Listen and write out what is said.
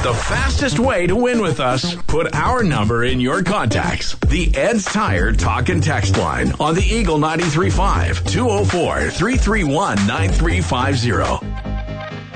The fastest way to win with us, put our number in your contacts. The Ed's Tire Talk and Text line on the Eagle 93.5, 204-331-9350.